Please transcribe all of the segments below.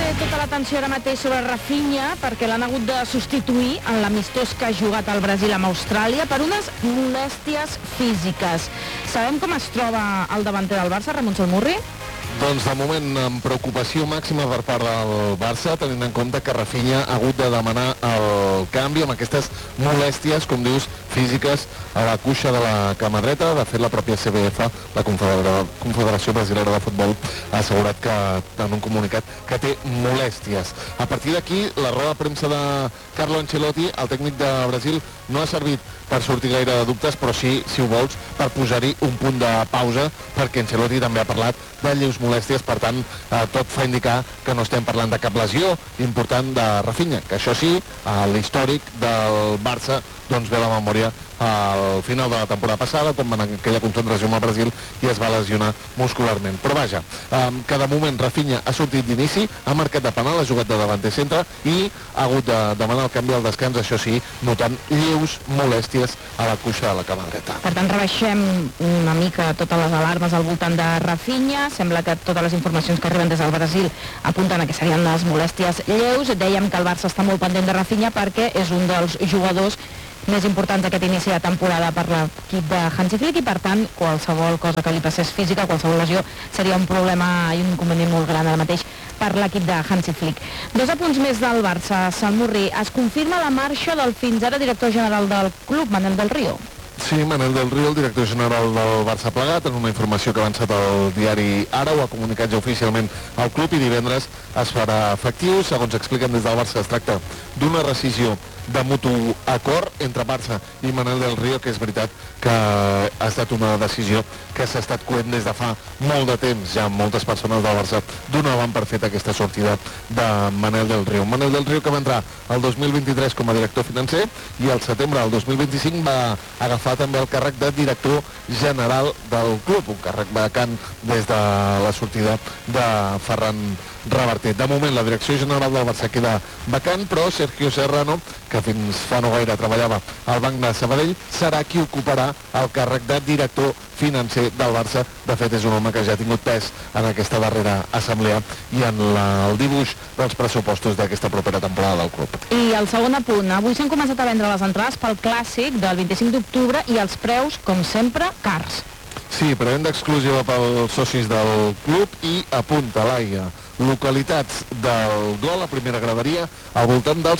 tota l'atenció ara mateix sobre Rafinha perquè l'han hagut de substituir en l'amistós que ha jugat al Brasil amb Austràlia per unes molèsties físiques. Sabem com es troba el davanter del Barça, Ramon Salmurri? Doncs de moment amb preocupació màxima per part del Barça, tenint en compte que Rafinha ha hagut de demanar el canvi amb aquestes molèsties, com dius, físiques a la cuixa de la cama dreta. De fet, la pròpia CBF, la Confederació Brasilera de Futbol, ha assegurat que en un comunicat que té molèsties. A partir d'aquí, la roda de premsa de Carlo Ancelotti, el tècnic de Brasil, no ha servit per sortir gaire de dubtes, però sí, si ho vols, per posar-hi un punt de pausa, perquè Ancelotti també ha parlat de lleus molèsties, per tant, tot fa indicar que no estem parlant de cap lesió important de Rafinha, que això sí, l'històric del Barça doncs ve a la memòria al final de la temporada passada, quan va anar aquella concentració amb el Brasil i es va lesionar muscularment. Però vaja, que de moment Rafinha ha sortit d'inici, ha marcat de penal, ha jugat de davanter centre i ha hagut de demanar el canvi al descans, això sí, notant lleus molèsties a la cuixa de la cama dreta. Per tant, rebaixem una mica totes les alarmes al voltant de Rafinha. Sembla que totes les informacions que arriben des del Brasil apunten a que serien les molèsties lleus. Dèiem que el Barça està molt pendent de Rafinha perquè és un dels jugadors més importants d'aquest inici de temporada per l'equip de Hansi Flick i, per tant, qualsevol cosa que li passés física, qualsevol lesió, seria un problema i un inconvenient molt gran ara mateix per l'equip de Hansi Flick. 2 apunts més del Barça, Salmurri. Es confirma la marxa del fins ara director general del club, Manel del Río. Sí, Manel del Río, el director general del Barça plegat, en una informació que ha avançat al diari Ara, ho ha comunicat ja oficialment al club i divendres es farà efectiu. Segons expliquen des del Barça, es tracta d'una rescissió de mutu acord entre Barça i Manel del Río, que és veritat que ha estat una decisió que s'ha estat coent des de fa molt de temps. Ja moltes persones del Barça donaven per fet aquesta sortida de Manel del Río. Manel del Río, que va entrar el 2023 com a director financer i al setembre del 2025 va agafar també el càrrec de director general del club, un càrrec vacant des de la sortida de Ferran Reverter. De moment la direcció general del Barça queda vacant, però Sergio Serrano, que fins fa no gaire treballava al Banc de Sabadell, serà qui ocuparà el càrrec de director financer del Barça. De fet, és un home que ja ha tingut pes en aquesta darrera assemblea i en el dibuix dels pressupostos d'aquesta propera temporada del club. I el segon apunt, avui s'han començat a vendre les entrades pel Clàssic del 25 d'octubre i els preus, com sempre, cars. Sí, prevenda exclusiva pels socis del club i apunta l'AIA. Localitats del gol a primera graderia al voltant dels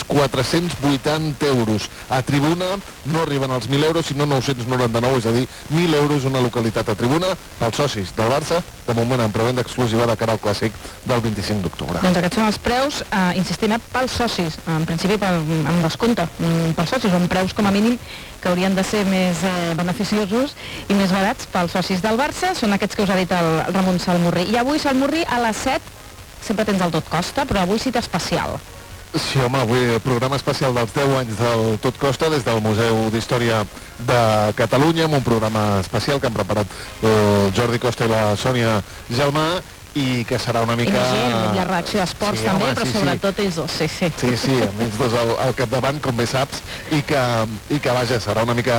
480 euros. A tribuna no arriben als 1.000 euros, sinó 999, és a dir, 1.000 euros una localitat a tribuna pels socis del Barça, de moment en prevenda exclusiva de cara al Clàssic del 25 d'octubre. Doncs aquests són els preus, insistim, pels socis, en principi amb descompte, pels socis, són preus com a mínim que haurien de ser més beneficiosos i més barats pels socis del Barça, són aquests que us ha dit el Ramon Salmurri. I avui, Salmurri, a les 7, sempre tens el Tot Costa, però avui cita especial. Sí, home, avui programa especial dels 10 anys del Tot Costa des del Museu d'Història de Catalunya, amb un programa especial que han preparat el Jordi Costa i la Sònia Gelmà, i que serà una mica... I la redacció d'esports també, però sobretot ells dos, sí. Sí, amb ells dos al capdavant, com bé saps, i que vaja, serà una mica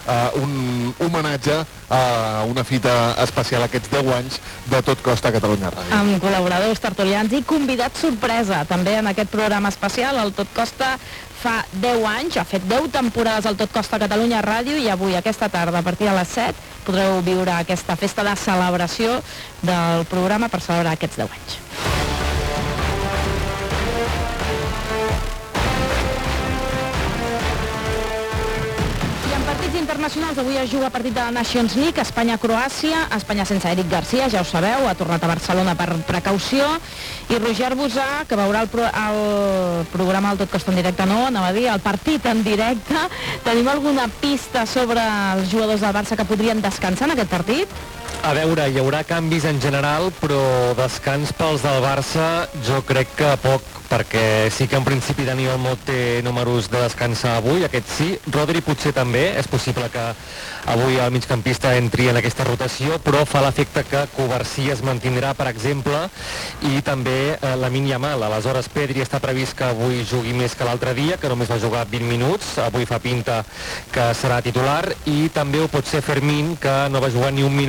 un homenatge a una fita especial aquests 10 anys de Tot Costa a Catalunya Ràdio. Amb col·laboradors, tertulians i convidats sorpresa, també en aquest programa especial. El Tot Costa fa 10 anys, ha fet 10 temporades al Tot Costa a Catalunya Ràdio i avui, aquesta tarda, a partir de les 7, podreu viure aquesta festa de celebració del programa per celebrar aquests 10 anys. Internacionals, avui es juga partit de la Nations League, Espanya-Croàcia, Espanya sense Eric Garcia, ja ho sabeu, ha tornat a Barcelona per precaució, i Roger Busà, que veurà el programa del Tot Costa en directe, no, anava a dir, el partit en directe. Tenim alguna pista sobre els jugadors del Barça que podrien descansar en aquest partit? A veure, hi haurà canvis en general, però descans pels del Barça jo crec que poc, perquè sí que en principi Dani Olmo té números de descansar avui, aquest sí. Rodri potser també, és possible que avui el migcampista entri en aquesta rotació, però fa l'efecte que Covarsí es mantindrà, per exemple, i també Lamine Yamal. Aleshores, Pedri està previst que avui jugui més que l'altre dia, que només va jugar 20 minuts, avui fa pinta que serà titular, i també ho pot ser Fermín, que no va jugar ni un minut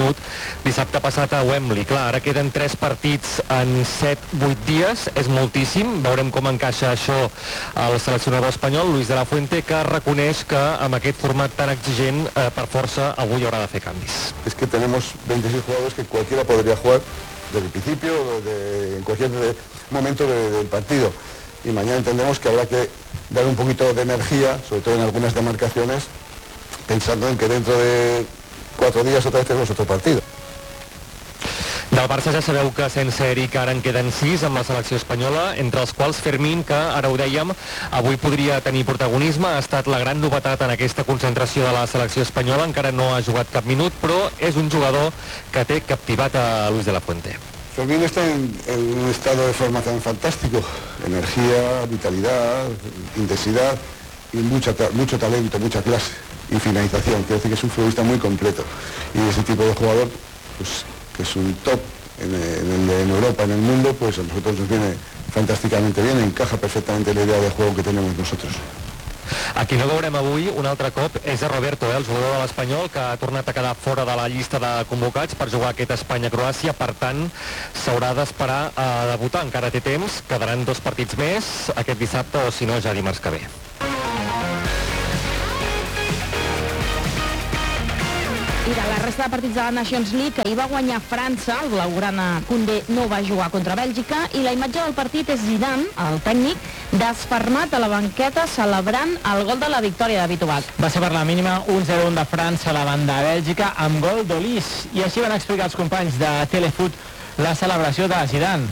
dissabte passat a Wembley. Clar, ara queden 3 partits en 7-8 dies, és moltíssim. Veurem com encaixa això al seleccionador espanyol, Luis de la Fuente, que reconeix que amb aquest format tan exigent, per força, avui haurà de fer canvis. Es que tenemos 26 jugadores que cualquiera podría jugar desde el principio, en cualquier momento del partido. Y mañana entendemos que habrá que dar un poquito de energía, sobre todo en algunas demarcaciones, pensando en que dentro de 4 días otra vez tenemos otro partido. Del Barça ja sabeu que sense Eric ara en queden 6 amb la selecció espanyola, entre els quals Fermín, que ara ho dèiem, avui podria tenir protagonisme, ha estat la gran novetat en aquesta concentració de la selecció espanyola, encara no ha jugat cap minut, però és un jugador que té captivat a Luis de la Fuente. Fermín está en un estado de formación fantástico, energía, vitalidad, intensidad y mucho talento, mucha clase y finalización. Quiero decir que es un futbolista muy completo y ese tipo de jugador, pues, que es un top en Europa, en el mundo, pues a nosotros nos viene fantàsticament bien, encaja perfectamente la idea de juego que tenemos nosotros. A qui no veurem avui un altre cop és a Roberto, el jugador de l'Espanyol, que ha tornat a quedar fora de la llista de convocats per jugar aquest Espanya-Croàcia, per tant s'haurà d'esperar a debutar, encara té temps, quedaran 2 partits més aquest dissabte o si no ja dimarts que ve. I de la resta de partits de la Nations League, que hi va guanyar França, el blaugrana Koundé no va jugar contra Bèlgica, i la imatge del partit és Zidane, el tècnic, desfermat a la banqueta celebrant el gol de la victòria de Vitovac. Va ser per la mínima 1-0 de França a la banda de Bèlgica amb gol d'Olis, i així van explicar els companys de Telefoot la celebració de Zidane.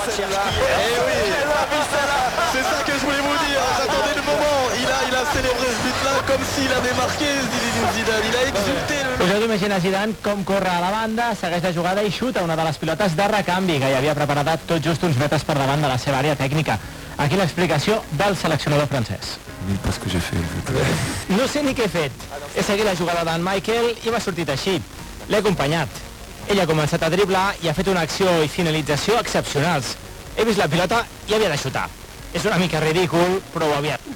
C'est ça que je voulais vous dire, j'attendais le moment, il a célébré ce but-là comme s'il avait marqué Zidane, il a exulté. Us heu d'imaginar Zidane com corre a la banda, segueix la jugada i xuta una de les pilotes de recanvi que hi havia preparada tot just uns metres per davant de la seva àrea tècnica. Aquí l'explicació del seleccionador francès. No sé ni què he fet. He seguit la jugada d'en Michael i m'ha sortit així. L'he acompanyat. Ell ha començat a driblar i ha fet una acció i finalització excepcionals. He vist la pilota i havia de xutar. És una mica ridícul, però ho havia.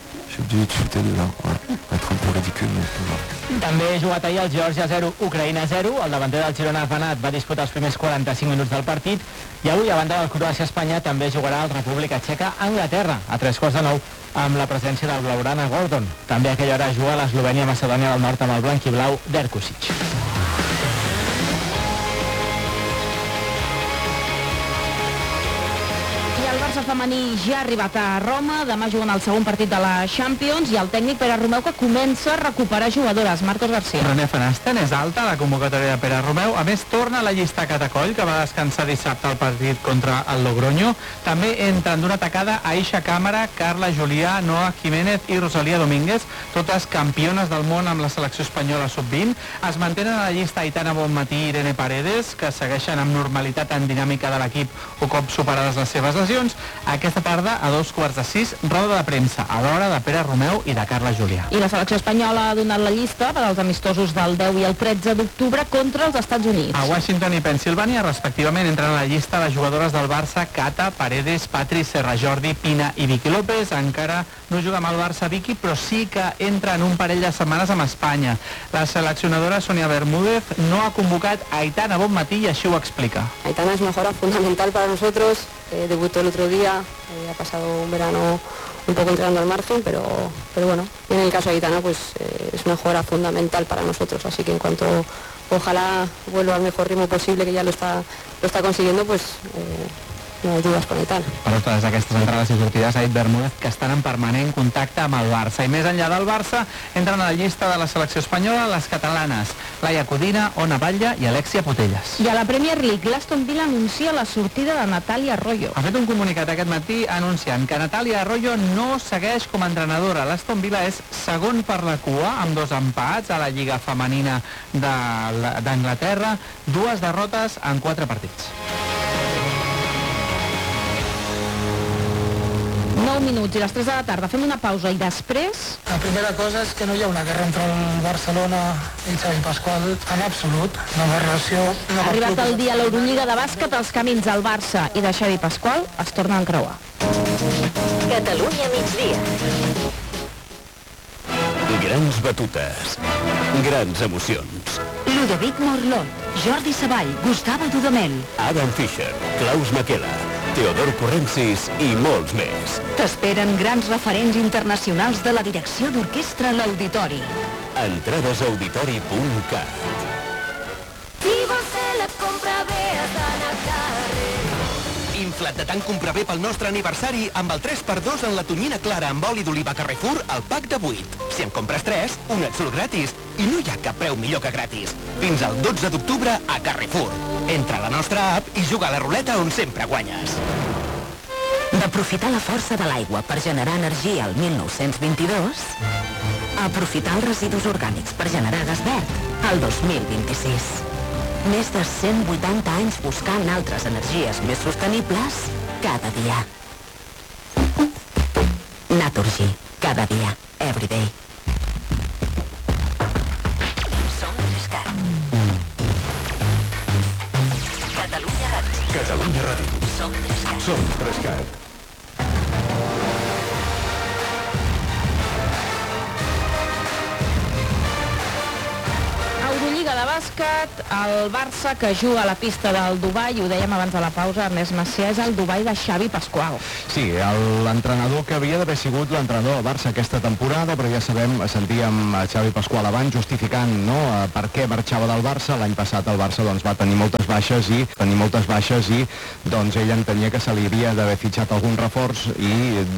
També he jugat ahir al Geòrgia 0, Ucraïna 0. El davanter del Girona Fanat va disputar els primers 45 minuts del partit i avui, a banda del Croàcia-Espanya, també jugarà el República Txeca a Anglaterra a 3:45 amb la presència del blaugrana Gordon. També a aquella hora juga l'Eslovènia-Macedònia del Nord amb el blanc i blau d'Erkusic. El Barça femení ja ha arribat a Roma, demà juguen el segon partit de la Champions i el tècnic Pere Romeu que comença a recuperar jugadores. Marcos García. René Fanasten és alta la convocatòria de Pere Romeu, a més torna a la llista Catacoll, que va descansar dissabte al partit contra el Logroño. També entren d'una tacada Aisha Càmara, Carla Julià, Noa Jiménez i Rosalía Domínguez, totes campiones del món amb la selecció espanyola sub-20. Es mantenen a la llista Aitana Bonmatí i Irene Paredes, que segueixen amb normalitat en dinàmica de l'equip un cop superades les seves lesions. Aquesta tarda, a 5:15, roda de premsa a l'hora de Pere Romeu i de Carla Julià. I la selecció espanyola ha donat la llista per als amistosos del 10 i el 13 d'octubre contra els Estats Units. A Washington i Pennsilvània, respectivament, entren a la llista les jugadores del Barça Cata, Paredes, Patri, Serra Jordi, Pina i Vicky López. Encara no juga amb el Barça Vicky, però sí que entra en un parell de setmanes amb Espanya. La seleccionadora Sonia Bermúdez no ha convocat a Aitana Bonmatí i així ho explica. Aitana es mejora fundamental para nosotros, debutó el otro día, ha pasado un verano un poco entrenando al margen, pero bueno, en el caso de Aitana pues es una jugada fundamental para nosotros, así que en cuanto ojalá vuelva al mejor ritmo posible, que ya lo está consiguiendo, pues no hay dudas con Aitana. Per totes aquestes entrades i sortides ha dit Bermúdez que estan en permanent contacte amb el Barça. I més enllà del Barça, entren a la llista de la selecció espanyola les catalanes Laia Codina, Ona Batlle i Alexia Putellas. I a la Premier League, l'Aston Villa anuncia la sortida de Natàlia Arroyo. Ha fet un comunicat aquest matí anunciant que Natàlia Arroyo no segueix com a entrenadora. L'Aston Villa és segon per la cua, amb 2 empats a la Lliga Femenina d'Anglaterra, 2 derrotes en 4 partits. 9 minuts i les 3 de la tarda. Fem una pausa i després... La primera cosa és que no hi ha una guerra entre el Barcelona i Xavi Pasqual en absolut. La relació... Ha arribat el dia a l'Eurolliga de bàsquet, els camins del Barça i de Xavi Pasqual es tornen a encreuar. Catalunya migdia. Grans batutes, grans emocions. Ludovic Morlot, Jordi Savall, Gustavo Dudamel, Adam Fischer, Klaus Makela, Teodor Corrensis i molts més. T'esperen grans referents internacionals de la direcció d'orquestra a l'Auditori. Entrades a auditori.cat. Si vols fer la compra bé has d'anar a carrer. Inflat de tant comprar bé pel nostre aniversari amb el 3x2 en la tonyina clara amb oli d'oliva Carrefour al pack de 8. Si en compres 3, un et surt gratis. I no hi ha cap preu millor que gratis. Fins al 12 d'octubre a Carrefour. Entra a la nostra app i juga a la ruleta on sempre guanyes. D'aprofitar la força de l'aigua per generar energia al 1922, a aprofitar els residus orgànics per generar gas verd al 2026. Més de 180 anys buscant altres energies més sostenibles cada dia. Naturgy, cada dia, every day. Som Rescat. Catalunya Ràdio. Catalunya Ràdio. Som Rescat. Som Rescat. Eurolliga de bàsquet, el Barça que juga a la pista del Dubai, ho dèiem abans de la pausa, Ernest Macià, és el Dubai de Xavi Pasqual. Sí, l'entrenador que havia d'haver sigut l'entrenador del Barça aquesta temporada, però ja sabem, sentíem a Xavi Pasqual abans justificant, no?, per què marxava del Barça. L'any passat el Barça doncs, va tenir moltes baixes i doncs ell entenia que se li havia d'haver fitxat algun reforç i